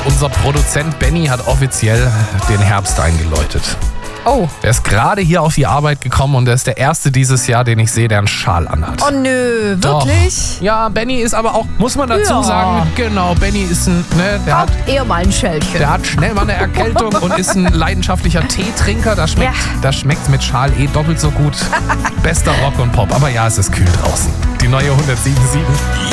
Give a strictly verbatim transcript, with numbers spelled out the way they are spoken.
unser Produzent Benny hat offiziell den Herbst eingeläutet. Oh. Er ist gerade hier auf die Arbeit gekommen und er ist der Erste dieses Jahr, den ich sehe, der einen Schal anhat. Oh nö, wirklich? Doch. Ja, Benny ist aber auch, muss man dazu Ja. sagen, genau, Benny ist ein, ne, der hat, Auch eher mal ein Schälchen. der hat schnell mal eine Erkältung und ist ein leidenschaftlicher Teetrinker. Da schmeckt Ja. da schmeckt's mit Schal eh doppelt so gut. Bester Rock und Pop. Aber ja, es ist kühl draußen. Die neue hundertsieben Komma sieben.